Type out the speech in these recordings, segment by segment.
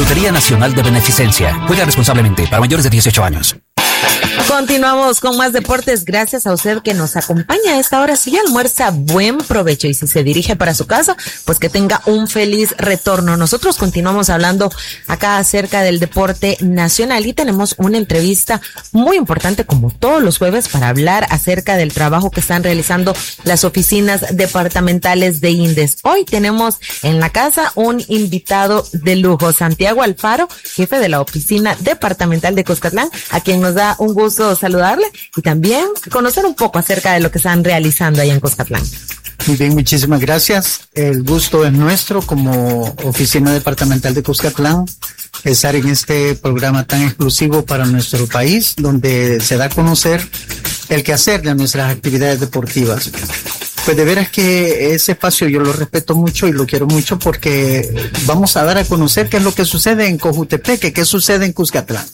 Lotería Nacional de Beneficencia. Juega responsablemente para mayores de 18 años. Continuamos con más deportes. Gracias a usted que nos acompaña a esta hora. Si ya almuerza, buen provecho. Y si se dirige para su casa, pues que tenga un feliz retorno. Nosotros continuamos hablando acá acerca del deporte nacional y tenemos una entrevista muy importante como todos los jueves para hablar acerca del trabajo que están realizando las oficinas departamentales de INDES. Hoy tenemos en la casa un invitado de lujo, Santiago Alfaro, jefe de la oficina departamental de Cuscatlán, a quien nos da un gusto saludarle y también conocer un poco acerca de lo que están realizando ahí en Cuscatlán. Muy bien, muchísimas gracias. El gusto es nuestro como Oficina Departamental de Cuscatlán estar en este programa tan exclusivo para nuestro país, donde se da a conocer el quehacer de nuestras actividades deportivas. Pues de veras que ese espacio yo lo respeto mucho y lo quiero mucho porque vamos a dar a conocer qué es lo que sucede en Cojutepeque, qué sucede en Cuscatlán.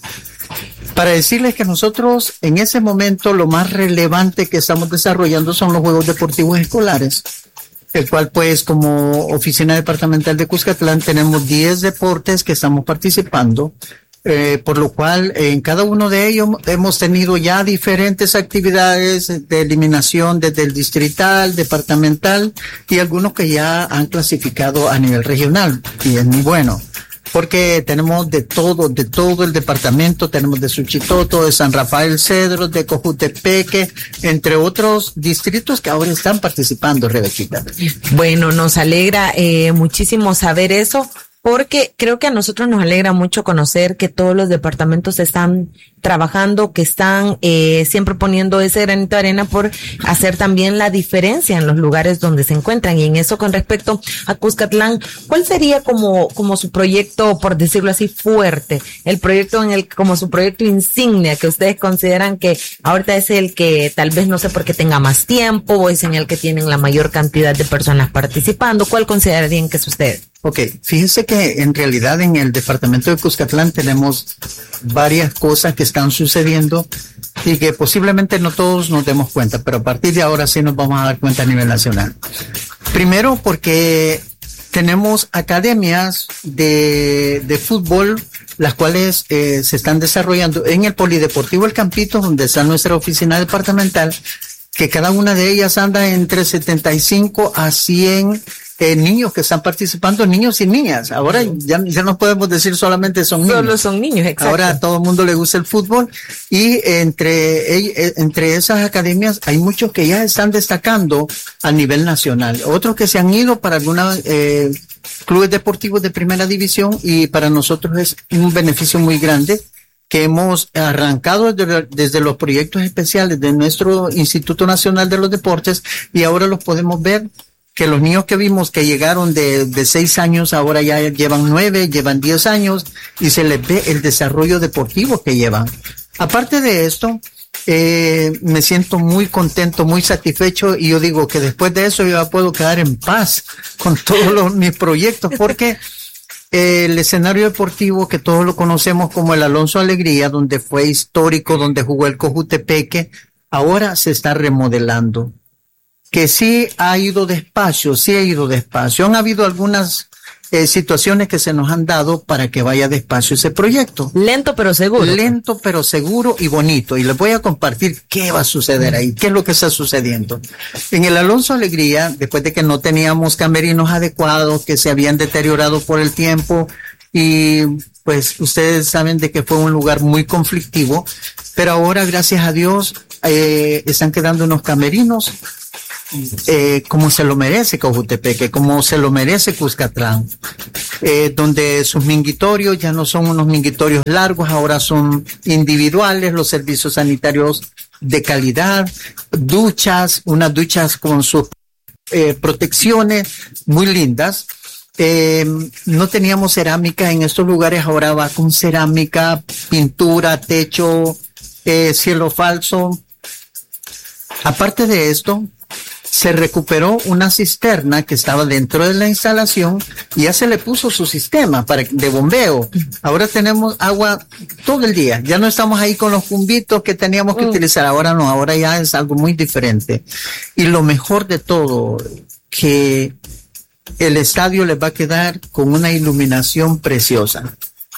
Para decirles que nosotros en ese momento lo más relevante que estamos desarrollando son los Juegos Deportivos Escolares, el cual pues como Oficina Departamental de Cuscatlán tenemos 10 deportes que estamos participando, por lo cual en cada uno de ellos hemos tenido ya diferentes actividades de eliminación desde el distrital, departamental y algunos que ya han clasificado a nivel regional y es muy bueno. Porque tenemos de todo el departamento, tenemos de Suchitoto, de San Rafael Cedros, de Cojutepeque, entre otros distritos que ahora están participando, Rebequita. Bueno, nos alegra muchísimo saber eso, porque creo que a nosotros nos alegra mucho conocer que todos los departamentos están trabajando, que están siempre poniendo ese granito de arena por hacer también la diferencia en los lugares donde se encuentran. Y en eso, con respecto a Cuscatlán, ¿cuál sería como su proyecto, por decirlo así, fuerte? El proyecto como su proyecto insignia que ustedes consideran que ahorita es el que tal vez no sé por qué tenga más tiempo o es en el que tienen la mayor cantidad de personas participando. ¿Cuál considerarían que es usted? Ok, fíjese que en realidad en el departamento de Cuscatlán tenemos varias cosas que están sucediendo y que posiblemente no todos nos demos cuenta, pero a partir de ahora sí nos vamos a dar cuenta a nivel nacional. Primero porque tenemos academias de fútbol, las cuales se están desarrollando en el Polideportivo El Campito, donde está nuestra oficina departamental, que cada una de ellas anda entre 75 a 100 niños que están participando, niños y niñas. Ahora ya no podemos decir solamente son niños. Solo son niños, exacto. Ahora a todo el mundo le gusta el fútbol y entre esas academias hay muchos que ya están destacando a nivel nacional. Otros que se han ido para algunos clubes deportivos de primera división y para nosotros es un beneficio muy grande que hemos arrancado desde los proyectos especiales de nuestro Instituto Nacional de los Deportes y ahora los podemos ver que los niños que vimos que llegaron de 6 años ahora ya llevan 9, llevan 10 años y se les ve el desarrollo deportivo que llevan. Aparte de esto, me siento muy contento, muy satisfecho y yo digo que después de eso yo ya puedo quedar en paz con todos mis proyectos porque el escenario deportivo que todos lo conocemos como el Alonso Alegría, donde fue histórico, donde jugó el Cojutepeque, ahora se está remodelando. Que sí ha ido despacio. Han habido algunas situaciones que se nos han dado para que vaya despacio ese proyecto. Lento pero seguro. Lento pero seguro y bonito. Y les voy a compartir qué va a suceder ahí, qué es lo que está sucediendo. En el Alonso Alegría, después de que no teníamos camerinos adecuados, que se habían deteriorado por el tiempo, y pues ustedes saben de que fue un lugar muy conflictivo, pero ahora, gracias a Dios, están quedando unos camerinos como se lo merece Cojutepeque, como se lo merece Cuscatlán, donde sus mingitorios ya no son unos mingitorios largos, ahora son individuales, los servicios sanitarios de calidad, unas duchas con sus protecciones muy lindas. No teníamos cerámica en estos lugares, ahora va con cerámica, pintura, techo, cielo falso. Aparte de esto, se recuperó una cisterna que estaba dentro de la instalación y ya se le puso su sistema de bombeo. Ahora tenemos agua todo el día. Ya no estamos ahí con los cumbitos que teníamos que utilizar. Ahora no, ahora ya es algo muy diferente. Y lo mejor de todo, que el estadio les va a quedar con una iluminación preciosa.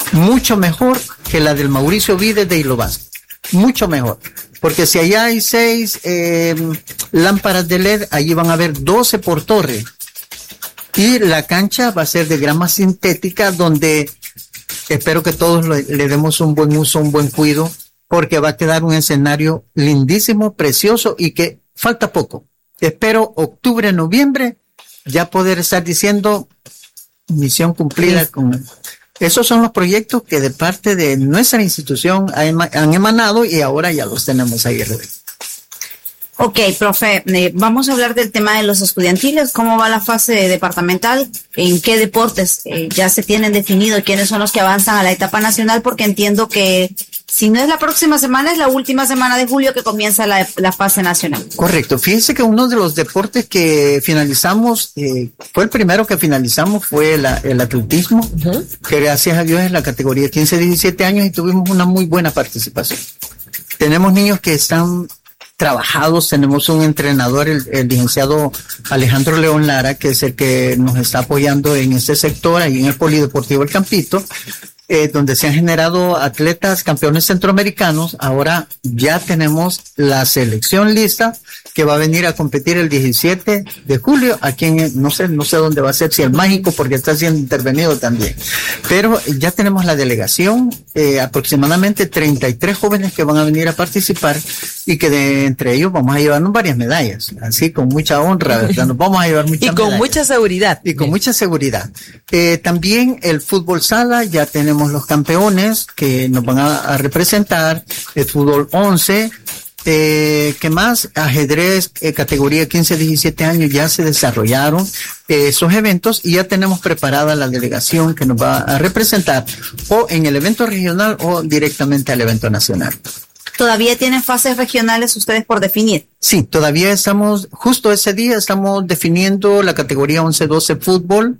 mucho mejor que la del Mauricio Vides de Hilo Vázquez. Mucho mejor. Porque si allá hay 6 lámparas de LED, allí van a haber 12 por torre. Y la cancha va a ser de grama sintética, donde espero que todos le demos un buen uso, un buen cuidado, porque va a quedar un escenario lindísimo, precioso, y que falta poco. Espero octubre, noviembre, ya poder estar diciendo misión cumplida. Esos son los proyectos que de parte de nuestra institución han emanado y ahora ya los tenemos ahí. Ok, profe, vamos a hablar del tema de los estudiantiles. ¿Cómo va la fase departamental? ¿En qué deportes ya se tienen definido quiénes son los que avanzan a la etapa nacional? Porque entiendo que si no es la próxima semana, es la última semana de julio que comienza la fase nacional. Correcto. Fíjense que uno de los deportes que finalizamos, fue el primero que finalizamos, fue el atletismo, que gracias a Dios es la categoría 15-17 años y tuvimos una muy buena participación. Tenemos niños que están trabajados, tenemos un entrenador, el licenciado Alejandro León Lara, que es el que nos está apoyando en este sector, ahí en el Polideportivo El Campito, donde se han generado atletas campeones centroamericanos. Ahora ya tenemos la selección lista que va a venir a competir el 17 de julio aquí en, no sé dónde va a ser, si el Mágico, porque está siendo intervenido también. Pero ya tenemos la delegación, aproximadamente 33 jóvenes que van a venir a participar y que entre ellos vamos a llevarnos varias medallas, así con mucha honra, ¿verdad? Nos vamos a llevar muchas medallas. Y con mucha seguridad. Y con mucha seguridad. También el fútbol sala, ya tenemos los campeones que nos van a representar, el fútbol 11, ¿qué más? Ajedrez, categoría 15-17 años, ya se desarrollaron esos eventos y ya tenemos preparada la delegación que nos va a representar o en el evento regional o directamente al evento nacional. ¿Todavía tienen fases regionales ustedes por definir? Sí, todavía estamos, justo ese día estamos definiendo la categoría 11-12 fútbol,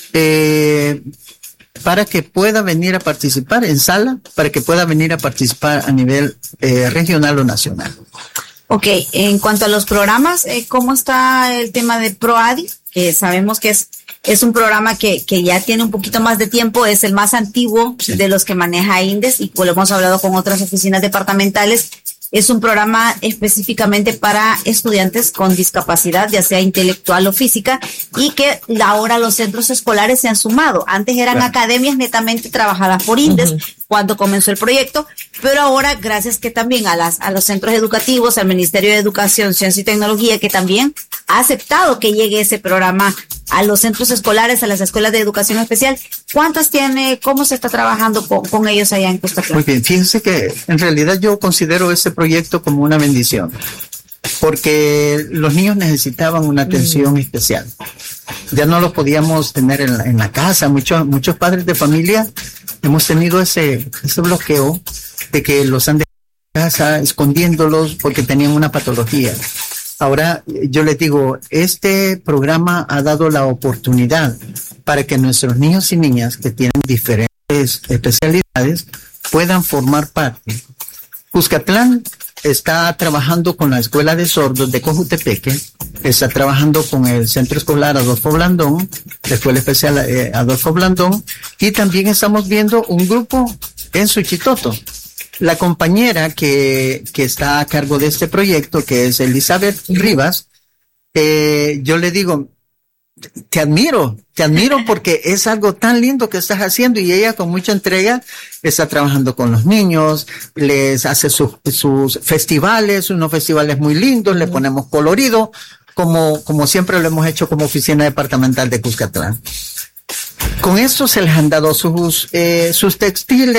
para que pueda venir a participar en sala, para que pueda venir a participar a nivel regional o nacional. Ok, en cuanto a los programas, ¿cómo está el tema de ProAdi? Que sabemos que es un programa que ya tiene un poquito más de tiempo, es el más antiguo de los que maneja INDES y lo hemos hablado con otras oficinas departamentales. Es un programa específicamente para estudiantes con discapacidad, ya sea intelectual o física, y que ahora los centros escolares se han sumado. Antes eran academias netamente trabajadas por INDES cuando comenzó el proyecto, pero ahora, gracias que también a los centros educativos, al Ministerio de Educación, Ciencia y Tecnología, que también ha aceptado que llegue ese programa a los centros escolares, a las escuelas de educación especial. ¿Cuántas tiene? ¿Cómo se está trabajando con ellos allá en Costa Clara? Muy bien, fíjense que en realidad yo considero ese proyecto como una bendición, porque los niños necesitaban una atención especial. Ya no los podíamos tener en la casa. Muchos padres de familia hemos tenido ese bloqueo de que los han dejado en casa escondiéndolos porque tenían una patología. Ahora yo les digo, este programa ha dado la oportunidad para que nuestros niños y niñas que tienen diferentes especialidades puedan formar parte. Cuscatlán está trabajando con la Escuela de Sordos de Cojutepeque, está trabajando con el Centro Escolar Adolfo Blandón, la Escuela Especial Adolfo Blandón, y también estamos viendo un grupo en Suchitoto. La compañera que está a cargo de este proyecto, que es Elizabeth Rivas, yo le digo, te admiro porque es algo tan lindo que estás haciendo, y ella con mucha entrega está trabajando con los niños, les hace sus festivales, unos festivales muy lindos, le ponemos colorido, como siempre lo hemos hecho como oficina departamental de Cuscatlán. Con esto se les han dado sus textiles,